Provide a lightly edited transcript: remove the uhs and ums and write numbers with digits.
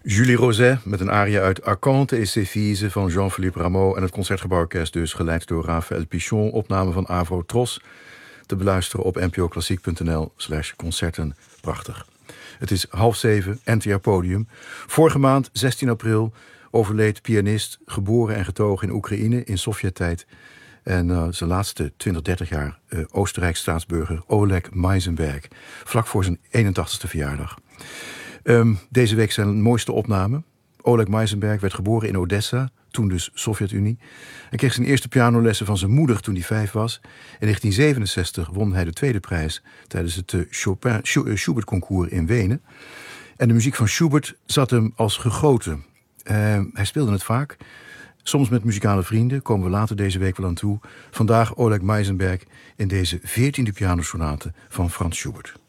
Julie Roset met een aria uit Arcante et ses Filles van Jean-Philippe Rameau en het Concertgebouworkest, dus geleid door Raphaël Pichon, opname van Avro Tros, te beluisteren op npoclassiek.nl/concerten. Prachtig. Het is 6:30, NTR Podium. Vorige maand, 16 april, overleed pianist, geboren en getogen in Oekraïne in Sovjet-tijd. En zijn laatste 20-30 jaar Oostenrijks staatsburger Oleg Meisenberg, vlak voor zijn 81ste verjaardag. Deze week zijn mooiste opname. Oleg Meisenberg werd geboren in Odessa, toen dus Sovjet-Unie. Hij kreeg zijn eerste pianolessen van zijn moeder toen hij 5 was. In 1967 won hij de tweede prijs tijdens het Schubert-concours in Wenen. En de muziek van Schubert zat hem als gegoten. Hij speelde het vaak. Soms met muzikale vrienden, komen we later deze week wel aan toe. Vandaag Oleg Meisenberg in deze 14e pianosonate van Franz Schubert.